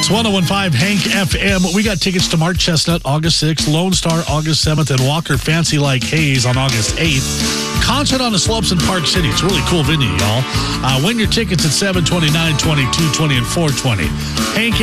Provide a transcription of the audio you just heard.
It's 101.5 Hank FM. We got tickets to Mark Chestnut August 6th, Lone Star August 7th, and Walker Fancy Like Haze on August 8th. Concert on the slopes in Park City. It's a really cool venue, y'all. Win your tickets at 729, 2220, and 420. Hank